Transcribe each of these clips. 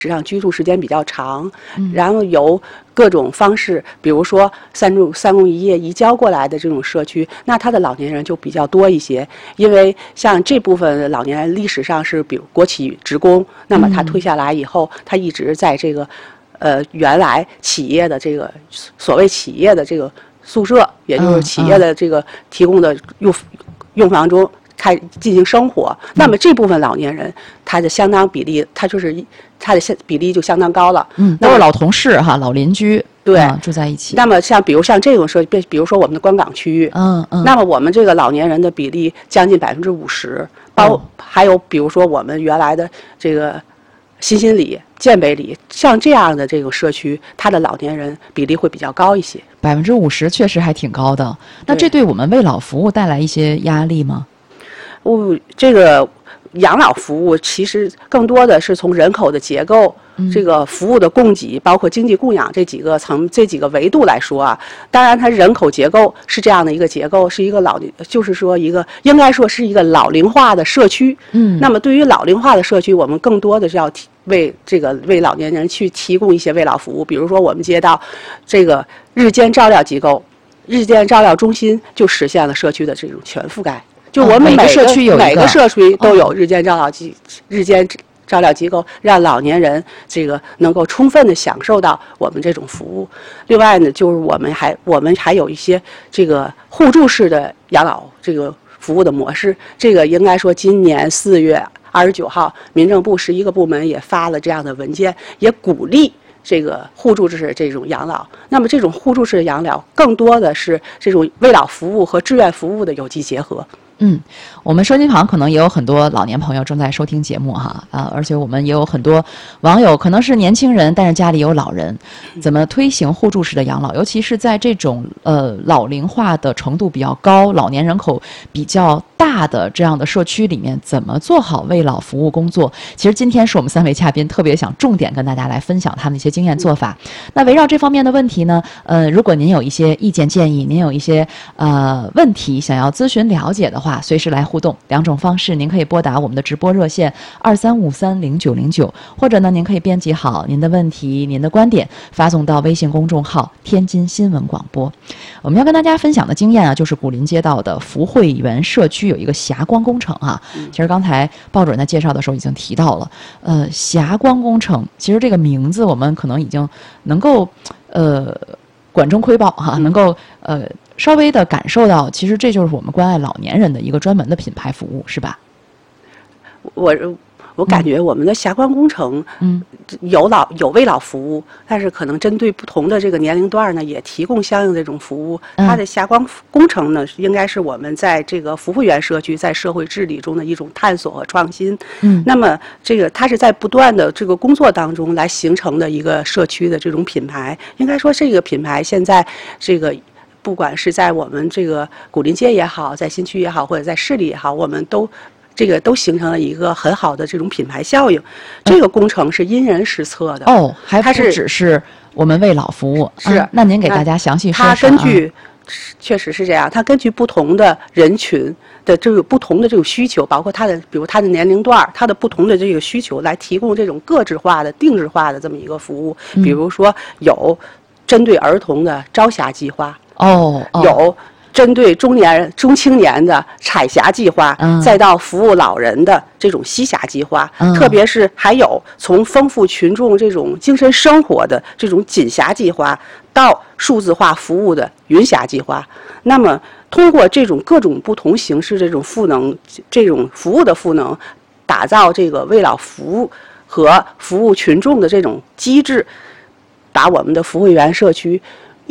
实际上居住时间比较长，然后由各种方式，比如说三公一业移交过来的这种社区，那他的老年人就比较多一些。因为像这部分老年人历史上是比如国企职工，那么他退下来以后，他一直在这个原来企业的这个所谓企业的这个宿舍，也就是企业的这个提供的用房中进行生活。那么这部分老年人，他的相当比例，他的比例就相当高了。 都是老同事哈，老邻居， 对， 住在一起。 那么比如像这种社区，比如说我们的官港区域，那么我们这个老年人的比例将近50%，还有比如说我们原来的这个新兴里、建北里，像这样的这种社区，它的老年人比例会比较高一些。 50%确实还挺高的。那这对我们为老服务带来一些压力吗？ 这个养老服务其实更多的是从人口的结构、这个服务的供给，包括经济供养这几个维度来说啊。当然，它人口结构是这样的一个结构，是一个就是说应该说是一个老龄化的社区。那么对于老龄化的社区，我们更多的是要为老年人去提供一些慰老服务。比如说，我们接到这个日间照料机构、日间照料中心，就实现了社区的这种全覆盖。就我们每个社区都有日间照料机构，让老年人这个能够充分的享受到我们这种服务。另外呢，就是我们还有一些这个互助式的养老这个服务的模式。这个应该说今年4月29号，民政部11个部门也发了这样的文件，也鼓励这个互助式这种养老。那么这种互助式养老更多的是这种慰老服务和志愿服务的有机结合。 我们收音旁可能也有很多老年朋友正在收听节目哈而且我们也有很多网友可能是年轻人，但是家里有老人，怎么推行互助式的养老？尤其是在这种老龄化的程度比较高、老年人口比较大的这样的社区里面，怎么做好慰老服务工作？其实今天是我们3位嘉宾特别想重点跟大家来分享他们的一些经验做法。那围绕这方面的问题呢，如果您有一些意见建议，您有一些问题想要咨询了解的话，随时来互动。2种方式，您可以拨打我们的直播热线23530909，或者呢，您可以编辑好您的问题、您的观点，发送到微信公众号天津新闻广播。我们要跟大家分享的经验啊，就是古林街道的福慧园社区有一个霞光工程啊。其实刚才鲍主任在介绍的时候已经提到了，霞光工程，其实这个名字我们可能已经能够管中窥豹哈，能够稍微的感受到，其实这就是我们关爱老年人的一个专门的品牌服务，是吧？ 我感觉我们的霞光工程，有慰老服务，但是可能针对不同的这个年龄段呢，也提供相应的这种服务。它的霞光工程呢，应该是我们在这个福慧园社区在社会治理中的一种探索和创新。那么这个它是在不断的这个工作当中来形成的一个社区的这种品牌。应该说，这个品牌现在这个。不管是在我们这个古林街也好，在新区也好，或者在市里也好，我们都形成了一个很好的这种品牌效应。这个工程是因人施策的还不只是我们为老服务。 是， 那您给大家详细说说。 它根据确实是这样，它根据不同的人群的这个不同的这种需求，包括比如它的年龄段，它的不同的这个需求，来提供这种个制化的、定制化的这么一个服务。比如说有针对儿童的朝霞计划。有针对中青年的彩霞计划，再到服务老人的这种夕霞计划，特别是还有从丰富群众这种精神生活的这种锦霞计划，到数字化服务的云霞计划。那么通过这种各种不同形式这种这种服务的赋能，打造这个慰老服务和服务群众的这种机制，把我们的福慧园社区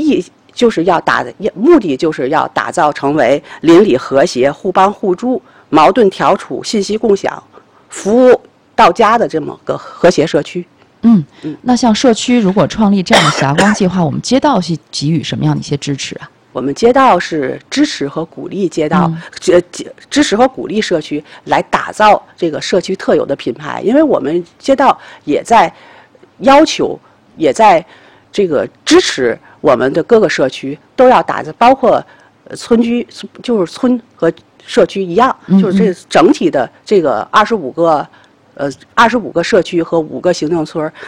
目的就是要打造成为邻里和谐、互帮互助、矛盾调处、信息共享、服务到家的这么个和谐社区。 那像社区如果创立这样的霞光计划，我们街道是给予什么样的一些支持啊？ 我们街道是支持和鼓励支持和鼓励社区来打造这个社区特有的品牌，因为我们街道也在要求，也在这个支持我们的各个社区都要打造，包括村居，就是村和社区一样，就是这整体的这个25个 25个社区和5个行政村，